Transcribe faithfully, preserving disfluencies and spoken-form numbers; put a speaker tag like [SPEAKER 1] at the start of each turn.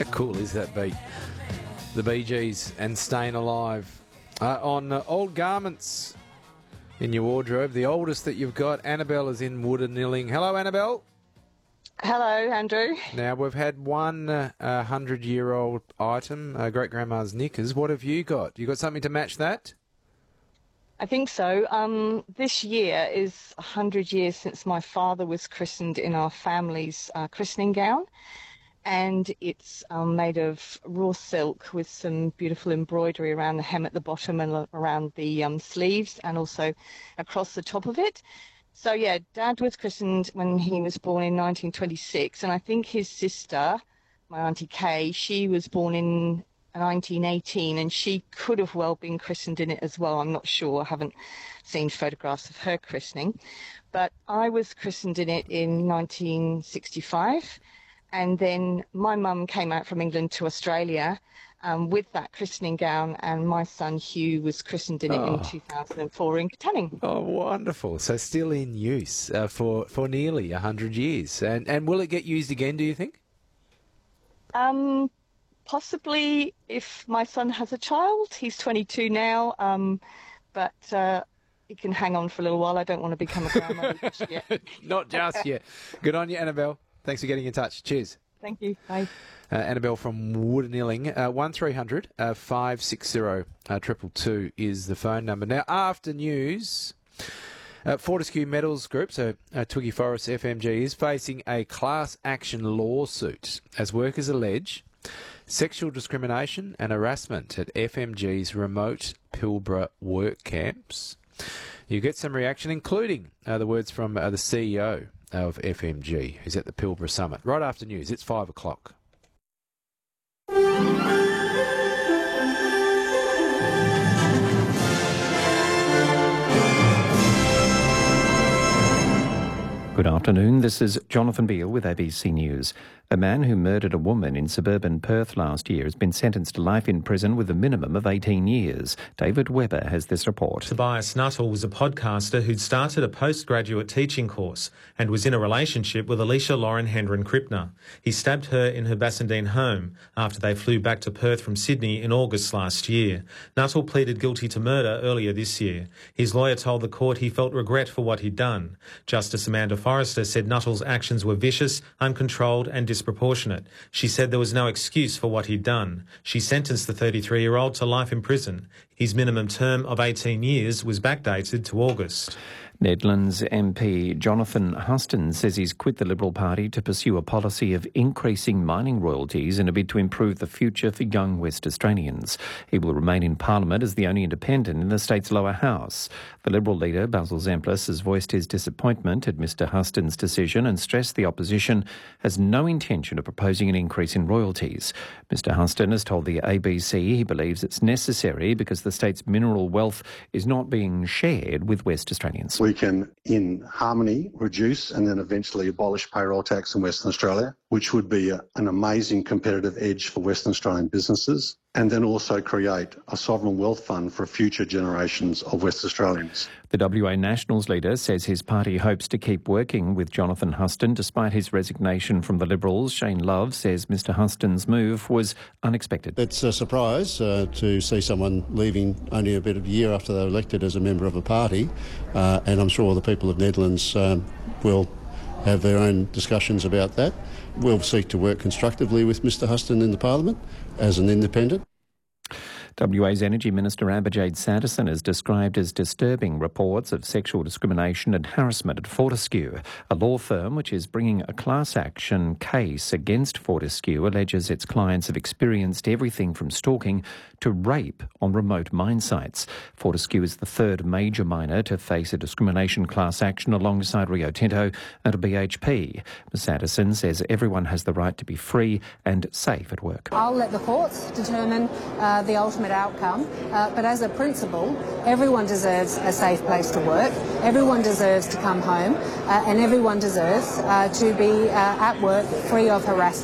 [SPEAKER 1] How cool is that beat? The Bee Gees and Staying Alive. Uh, on uh, old garments in your wardrobe, the oldest that you've got, Annabelle is in Woodanilling. Hello, Annabelle.
[SPEAKER 2] Hello, Andrew.
[SPEAKER 1] Now, we've had one uh, uh, hundred-year-old item, uh, great-grandma's knickers. What have you got? You got something to match that?
[SPEAKER 2] I think so. Um, this year is one hundred years since my father was christened in our family's uh, christening gown. And it's um, made of raw silk with some beautiful embroidery around the hem at the bottom and around the um, sleeves and also across the top of it. So, yeah, Dad was christened when he was born in nineteen twenty-six, and I think his sister, my Auntie Kay, she was born in nineteen eighteen, and she could have well been christened in it as well. I'm not sure. I haven't seen photographs of her christening. But I was christened in it in nineteen sixty-five. And then my mum came out from England to Australia um, with that christening gown, and my son Hugh was christened in it
[SPEAKER 1] Oh.
[SPEAKER 2] in two thousand four in Katanning.
[SPEAKER 1] Oh, wonderful. So still in use uh, for, for nearly one hundred years. And, and will it get used again, do you think?
[SPEAKER 2] Um, possibly if my son has a child. He's twenty-two now, um, but uh, he can hang on for a little while. I don't want to become a grandmother just yet.
[SPEAKER 1] Not just yet. Good on you, Annabelle. Thanks for getting in touch. Cheers.
[SPEAKER 2] Thank you. Bye.
[SPEAKER 1] Uh, Annabelle from Woodanilling. Uh, one three hundred five six zero two two two is the phone number. Now, after news, uh, Fortescue Metals Group, so uh, Twiggy Forrest F M G, is facing a class action lawsuit as workers allege sexual discrimination and harassment at F M G's remote Pilbara work camps. You get some reaction, including uh, the words from uh, the C E O of F M G, who's at the Pilbara Summit. Right after news, it's five o'clock.
[SPEAKER 3] Good afternoon, this is Jonathan Beale with A B C News. A man who murdered a woman in suburban Perth last year has been sentenced to life in prison with a minimum of eighteen years. David Webber has this report.
[SPEAKER 4] Tobias Nuttall was a podcaster who'd started a postgraduate teaching course and was in a relationship with Alicia Lauren Hendren Krippner. He stabbed her in her Bassendean home after they flew back to Perth from Sydney in August last year. Nuttall pleaded guilty to murder earlier this year. His lawyer told the court he felt regret for what he'd done. Justice Amanda Forrester said Nuttall's actions were vicious, uncontrolled and disproportionate. She said there was no excuse for what he'd done. She sentenced the thirty-three-year-old to life in prison. His minimum term of eighteen years was backdated to August.
[SPEAKER 3] Nedlands M P Jonathan Huston says he's quit the Liberal Party to pursue a policy of increasing mining royalties in a bid to improve the future for young West Australians. He will remain in Parliament as the only independent in the state's lower house. The Liberal leader, Basil Zemplis, has voiced his disappointment at Mr Huston's decision and stressed the opposition has no intention of proposing an increase in royalties. Mr Huston has told the A B C he believes it's necessary because the state's mineral wealth is not being shared with West Australians.
[SPEAKER 5] We can, in harmony, reduce and then eventually abolish payroll tax in Western Australia, which would be a, an amazing competitive edge for Western Australian businesses, and then also create a sovereign wealth fund for future generations of West Australians.
[SPEAKER 3] The W A Nationals leader says his party hopes to keep working with Jonathan Huston despite his resignation from the Liberals. Shane Love says Mr Huston's move was unexpected.
[SPEAKER 6] It's a surprise uh, to see someone leaving only a bit of a year after they're elected as a member of a party, uh, and I'm sure the people of Nedlands um, will have their own discussions about that. We'll seek to work constructively with Mr Huston in the Parliament as an independent.
[SPEAKER 3] W A's Energy Minister Amber-Jade Sanderson has described as disturbing reports of sexual discrimination and harassment at Fortescue. A law firm which is bringing a class action case against Fortescue alleges its clients have experienced everything from stalking to rape on remote mine sites. Fortescue is the third major miner to face a discrimination class action alongside Rio Tinto and B H P. Miz Sanderson says everyone has the right to be free and safe at work.
[SPEAKER 7] I'll let the courts determine uh, the ultimate outcome, uh, but as a principle, everyone deserves a safe place to work, everyone deserves to come home, uh, and everyone deserves uh, to be uh, at work free of harassment.